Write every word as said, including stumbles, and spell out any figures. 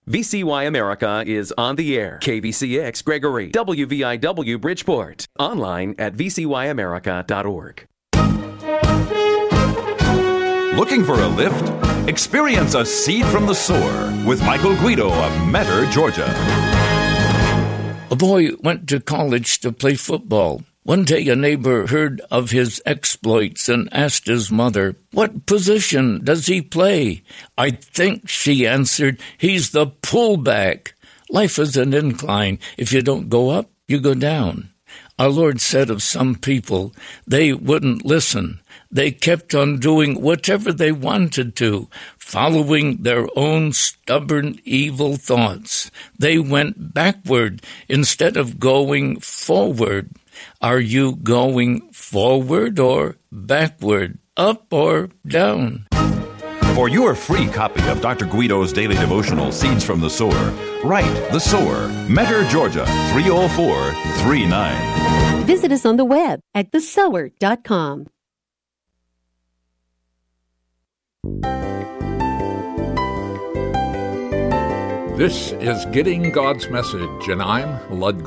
V C Y America is on the air. K V C X Gregory, W V I W Bridgeport. Online at v c y america dot org. Looking for a lift? Experience a seed from the sower with Michael Guido of Metter, Georgia. A boy went to college to play football. One day a neighbor heard of his exploits and asked his mother, "What position does he play?" "I think," she answered, "he's the pullback." Life is an incline. If you don't go up, you go down. Our Lord said of some people, they wouldn't listen. They kept on doing whatever they wanted to, following their own stubborn, evil thoughts. They went backward instead of going forward. Are you going forward or backward, up or down? For your free copy of Doctor Guido's daily devotional, Seeds from the Sower, write The Sower, Metter, Georgia, three oh four three nine. Visit us on the web at the sower dot com. This is Getting God's Message, and I'm Lud